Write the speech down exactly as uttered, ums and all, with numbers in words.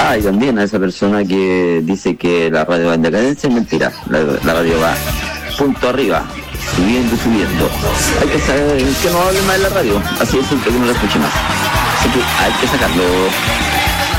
Ah, y también a esa persona que dice que la radio va en decadencia, es mentira. La, la radio va punto arriba, subiendo y subiendo. Hay que saber que no hable más de la radio, así es simple, que no la escuche más. Así que hay que sacarlo.